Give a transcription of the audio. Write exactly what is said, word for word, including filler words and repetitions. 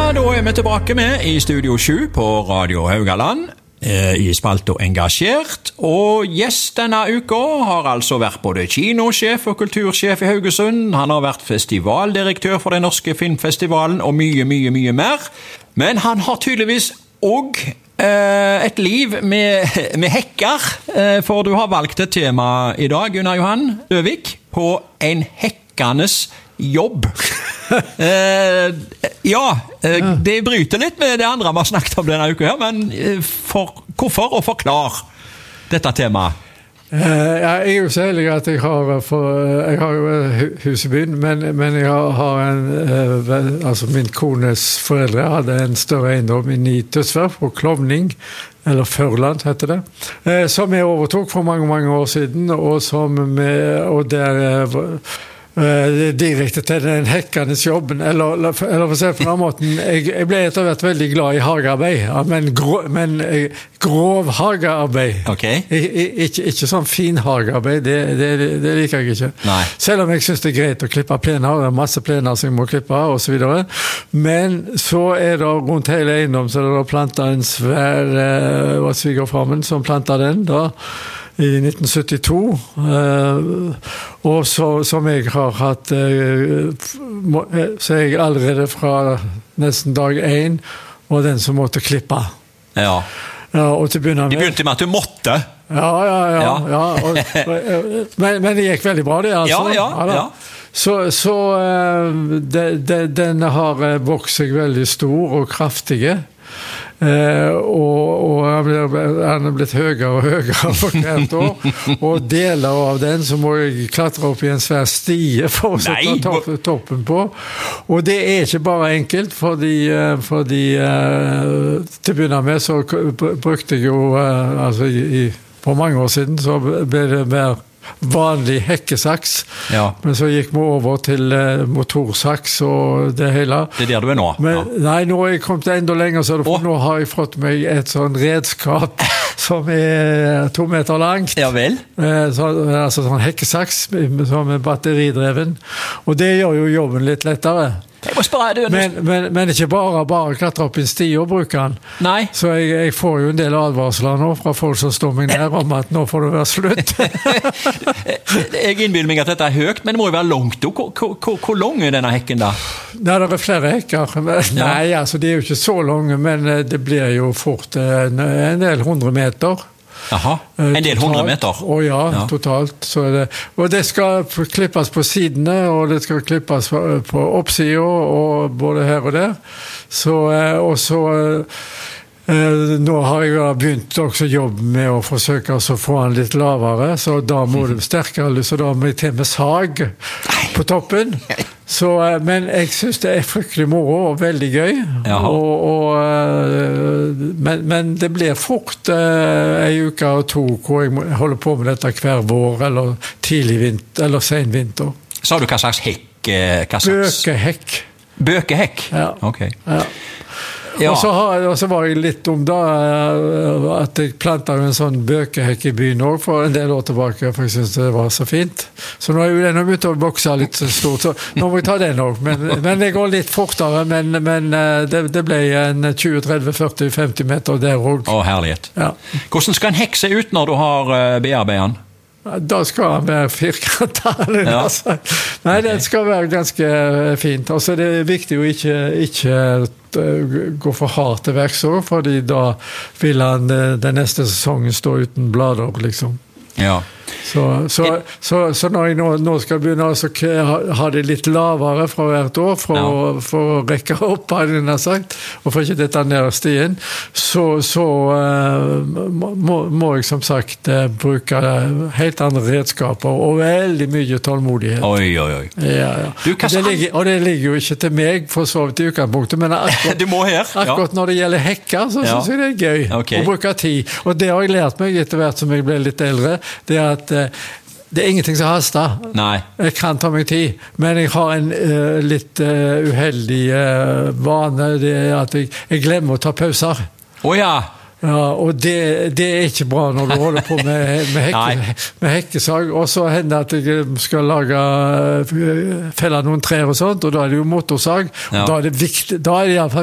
da er vi tilbake med i Studio sju på Radio Haugaland, i spalto Engasjert, og gjest denne uka har altså vært både kinosjef og kultursjef i Haugesund, han har vært festivaldirektør for den norske filmfestivalen og mye, mye, mye mer, men han har tydeligvis også eh, et liv med, med hekker, eh, for du har valgt et tema i dag, Gunnar Johan Løvik, på en hekkanes jobb. eh, ja, eh, det bryter litt med det andre vi har snakket om denne uka her, men eh, for, hvorfor og forklar dette temaet? Uh, jeg er jo så heldig at jeg har, for, jeg har jo hus i byen, men, men jeg har, har en, uh, vel, altså min kones foreldre hadde en større eiendom i Tønsberg på Klovning, eller Førland heter det, uh, som jeg overtok for mange, mange år siden, og, som med, og der uh, Uh, direkte til den hekkandes jobben, eller, eller, eller for å si på den måten, jeg, jeg ble etter hvert veldig glad i hagearbeid, ja, men, grå, men uh, grov hagearbeid. Okay. I, I, ikke, ikke sånn fin hagearbeid, det, det, det liker jeg ikke. Nei. Selv om jeg synes det er greit å klippe plener, det er masse plener som jeg må klippe, og så videre. Men så er det rundt hele eiendom, så er det plantet en svær uh, svigerfarmen som plantet den da, i nitten syttito, uh, og så, som jeg har hatt, uh, må, så jeg allerede fra nesten dag én var den som måtte klippe. Ja. Ja, og til begynne med. De begynte med at du måtte. Ja, ja, ja. ja. ja og, men, men det gikk veldig bra det, altså. Ja, ja, ja. Så, så uh, de, de, den har vokst seg veldig stor og kraftige. Uh, og, og han er blitt høyere og høyere for hvert år, og deler av den så må jeg klatre opp i en svær stie for å sette topp, toppen på, og det er ikke bare enkelt, fordi, fordi uh, til å begynne med så brukte jeg jo uh, altså i, i, for mange år siden så ble det mer vanlig hekkesaks, ja. Men så gikk vi over til uh, motorsaks og det hele. Det er der du er nå? Men, ja. Nei, nå har jeg kommet enda lenger, så for oh. nå har jeg fått meg et sånn redskap som er to meter langt. Ja vel? Uh, så, altså sånn hekkesaks som er batteridreven, og det gjør jo jobben litt lettere. Men, men, men ikke bare bare klatre opp i en sti og bruke den. Nei. Så jeg, jeg får jo en del advarsler nå fra folk som står meg nær om at nå får det være slutt. Jeg innbiller meg at dette er høyt, men det må jo være langt. Hvor, hvor, hvor, hvor lang er denne hekken da? Nei, det er flere hekker. Nei, altså de er jo ikke så lange, men det blir jo fort en, en del hundre meter. Jaha, en del hundre meter? Å ja, ja, totalt. Så er det, og det skal klippes på sidene, og det skal klippes på, på oppsiden, og både her og der. Så, og så, eh, nå har jeg begynt også jobb med å forsøke å få den litt lavere, så da må det sterkere, så da må jeg til med sag på toppen. Så, men jeg synes det er fryktelig moro og veldig gøy, og, og, men, men det blir fort uh, en uke og to hvor jeg holder på med dette hver vår, eller tidlig vinter, eller sen vinter. Sa du hva slags hekk? Hva slags? Bøkehekk. Bøkehekk? Ja. Ok. Ja. Ja. Og, så har, og så var jeg litt om da at jeg plantet en sånn bøkehekk i byen også for en del år tilbake, for jeg synes det var så fint. Så nå er jo den begynt å vokse litt så stort, så nå må jeg ta den også. Men, men det går litt fortere, men, men det, det ble en tjue, tretti, førti, femti meter der også. Å, herlighet. Ja. Hvordan skal en hekk se ut når du har bearbeidet den? Da skal han være firkantet. Ja. Altså. Nei, okay. Den skal være ganske fint. Og så er det viktig å ikke, ikke gå for hardt til verks også, fordi da vil han den neste sesongen stå uten blader, liksom. Ja. Så, så, så, så når jeg nå, nå skal begynne å ha, ha det litt lavere fra hvert år for, ja. å, for å rekke opp, har jeg sagt, og for ikke dette ned stien, så, så uh, må, må jeg som sagt uh, bruke helt andre redskaper og veldig mye tålmodighet. Oi, oi, oi. Ja, ja. Du, og, det ligger, og det ligger jo ikke til meg for så vidt i utgangspunktet, men akkurat, du må her. Ja. akkurat når det gjelder hekker, så ja. synes jeg det er gøy okay. å bruke tid. Og det har jeg lært meg etter hvert som jeg ble litt eldre, det er at det er ingenting som haster. Nei. Jeg kan ta meg tid, men jeg har en uh, litt uh, uheldig uh, vane, det er at jeg, jeg glemmer å ta pauser. Å ja. Ja, og det, det er ikke bra når du holder på med, med, hekke, med hekkesag, og så hender det at jeg skal lage, felle noen trær og sånt, og da er det jo motorsag, ja. og da er det, viktig, da er det i hvert fall